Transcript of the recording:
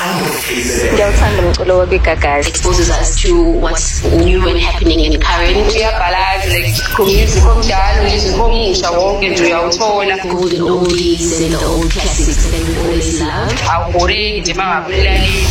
Ngiyawuthanda umculo wabigagazi. Exposes us to what's new and happening in current. Uyabhalazi like music omdala music omusha wonke nje uyawuthola. Golden oldies and the old classics that we always love. Awuboreki nje mangakulaleli.